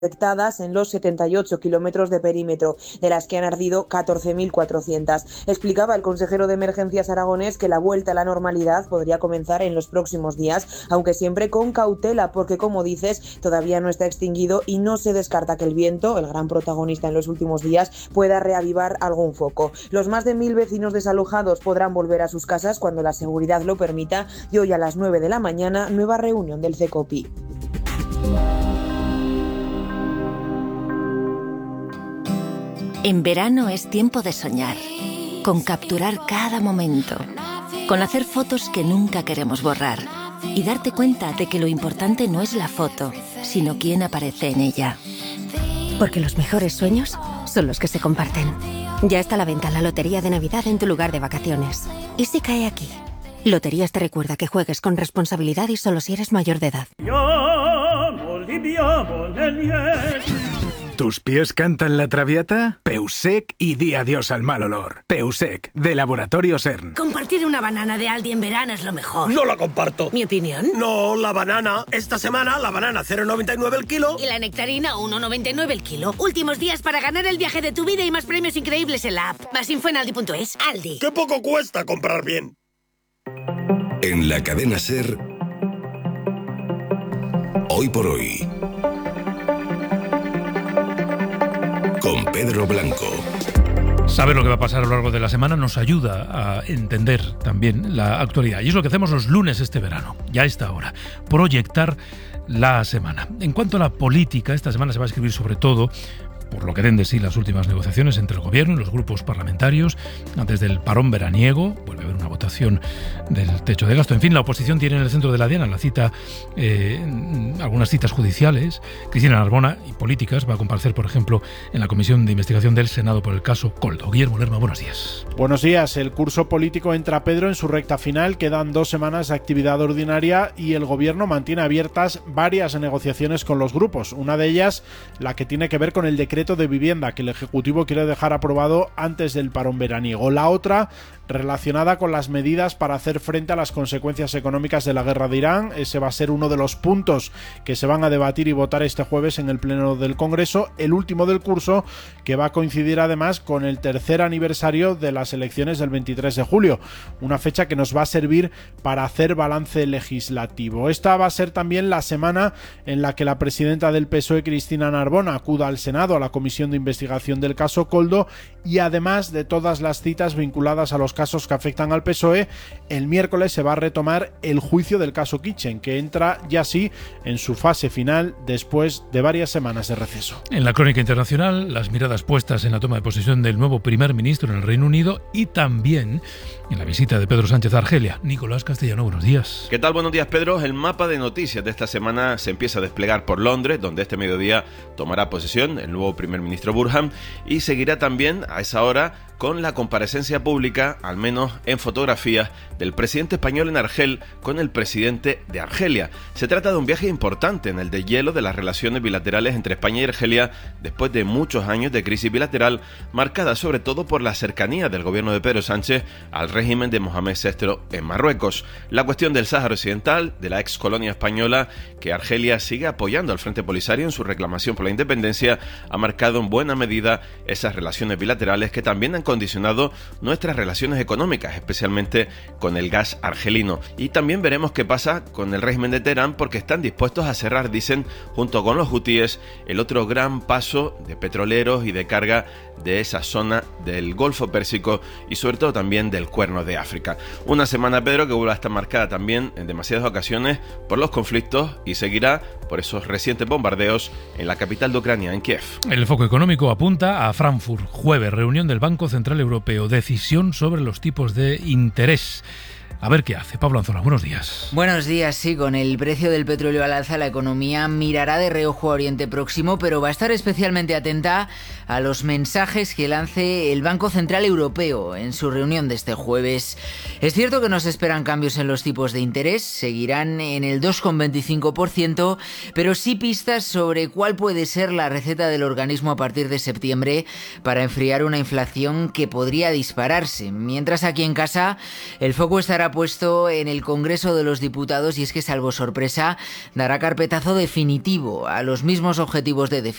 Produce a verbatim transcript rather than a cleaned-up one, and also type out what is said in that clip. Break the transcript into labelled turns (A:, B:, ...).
A: afectadas en los setenta y ocho kilómetros de perímetro, de las que han ardido catorce mil cuatrocientas. Explicaba el consejero de Emergencias aragonés que la vuelta a la normalidad podría comenzar en los próximos días, aunque siempre con cautela, porque, como dices, todavía no está extinguido y no se descarta que el viento, el gran protagonista en los últimos días, pueda reavivar algún foco. Los más de mil vecinos desalojados podrán volver a sus casas cuando la seguridad lo permita, y hoy a las nueve de la mañana, nueva reunión del CECOPI.
B: En verano es tiempo de soñar, con capturar cada momento, con hacer fotos que nunca queremos borrar y darte cuenta de que lo importante no es la foto, sino quién aparece en ella.
C: Porque los mejores sueños son los que se comparten. Ya está a la venta la Lotería de Navidad en tu lugar de vacaciones. ¿Y si cae aquí? Loterías te recuerda que juegues con responsabilidad y solo si eres mayor de edad.
D: ¿Tus pies cantan la traviata? Peusec y di adiós al mal olor. Peusec, de Laboratorio CERN.
E: Compartir una banana de Aldi en verano es lo mejor.
F: No la comparto.
E: ¿Mi opinión?
F: No, la banana. Esta semana la banana cero coma noventa y nueve el kilo.
E: Y la nectarina uno coma noventa y nueve el kilo. Últimos días para ganar el viaje de tu vida y más premios increíbles en la app. Más info en aldi punto es. Aldi.
F: ¡Qué poco cuesta comprar bien!
G: En la cadena SER, Hoy por Hoy, con Pedro Blanco.
H: Saber lo que va a pasar a lo largo de la semana nos ayuda a entender también la actualidad. Y es lo que hacemos los lunes este verano, ya a esta hora, proyectar la semana. En cuanto a la política, esta semana se va a escribir sobre todo por lo que den de sí las últimas negociaciones entre el gobierno y los grupos parlamentarios, antes del parón veraniego. Vuelve a haber una votación del techo de gasto. En fin, la oposición tiene en el centro de la diana la cita, eh, algunas citas judiciales. Cristina Narbona, y políticas, va a comparecer, por ejemplo, en la Comisión de Investigación del Senado por el caso Koldo. Guillermo Lerma, buenos días.
I: Buenos días. El curso político entra, Pedro, en su recta final. Quedan dos semanas de actividad ordinaria y el gobierno mantiene abiertas varias negociaciones con los grupos. Una de ellas, la que tiene que ver con el decreto de vivienda que el Ejecutivo quiere dejar aprobado antes del parón veraniego. La otra, relacionada con las medidas para hacer frente a las consecuencias económicas de la guerra de Irán. Ese va a ser uno de los puntos que se van a debatir y votar este jueves en el Pleno del Congreso, el último del curso, que va a coincidir además con el tercer aniversario de las elecciones del veintitrés de julio, una fecha que nos va a servir para hacer balance legislativo. Esta va a ser también la semana en la que la presidenta del P S O E, Cristina Narbona, acuda al Senado, a la Comisión de Investigación del caso Koldo, y además de todas las citas vinculadas a los casos que afectan al P S O E, el miércoles se va a retomar el juicio del caso Kitchen, que entra ya sí en su fase final después de varias semanas de receso.
H: En la crónica internacional, las miradas puestas en la toma de posesión del nuevo primer ministro en el Reino Unido y también en la visita de Pedro Sánchez a Argelia. Nicolás Castellano, buenos días.
J: ¿Qué tal? Buenos días, Pedro. El mapa de noticias de esta semana se empieza a desplegar por Londres, donde este mediodía tomará posesión el nuevo primer ministro Burham, y seguirá también a esa hora con la comparecencia pública, al menos en fotografías, del presidente español en Argel con el presidente de Argelia. Se trata de un viaje importante en el deshielo de las relaciones bilaterales entre España y Argelia después de muchos años de crisis bilateral, marcada sobre todo por la cercanía del gobierno de Pedro Sánchez al régimen de Mohamed sexto en Marruecos. La cuestión del Sáhara Occidental, de la ex colonia española, que Argelia sigue apoyando al Frente Polisario en su reclamación por la independencia, ha marcado en buena medida esas relaciones bilaterales que también han condicionado nuestras relaciones económicas, especialmente con el gas argelino. Y también veremos qué pasa con el régimen de Teherán, porque están dispuestos a cerrar, dicen, junto con los hutíes, el otro gran paso de petroleros y de carga de esa zona del Golfo Pérsico y sobre todo también del Cuerno de África. Una semana, Pedro, que vuelve a estar marcada también en demasiadas ocasiones por los conflictos y seguirá por esos recientes bombardeos en la capital de Ucrania, en Kiev.
H: El foco económico apunta a Frankfurt. Jueves, reunión del Banco Central Europeo, decisión sobre los tipos de interés. A ver qué hace. Pablo Anzola, buenos días.
K: Buenos días, sí, con el precio del petróleo al alza, la economía mirará de reojo a Oriente Próximo, pero va a estar especialmente atenta a los mensajes que lance el Banco Central Europeo en su reunión de este jueves. Es cierto que no se esperan cambios en los tipos de interés, seguirán en el dos coma veinticinco por ciento, pero sí pistas sobre cuál puede ser la receta del organismo a partir de septiembre para enfriar una inflación que podría dispararse. Mientras aquí en casa, el foco estará estará puesto en el Congreso de los Diputados y es que, salvo sorpresa, dará carpetazo definitivo a los mismos objetivos de déficit